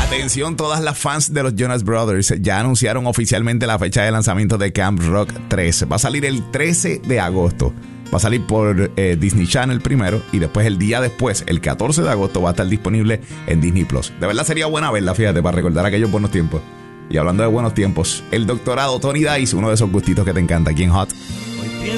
Atención todas las fans de los Jonas Brothers, ya anunciaron oficialmente la fecha de lanzamiento de Camp Rock 3. Va a salir el 13 de agosto. Va a salir por Disney Channel primero y después el día después, el 14 de agosto, va a estar disponible en Disney Plus. De verdad sería buena verla, fíjate, para recordar aquellos buenos tiempos. Y hablando de buenos tiempos, el doctorado Tony Dice, uno de esos gustitos que te encanta aquí en Hot.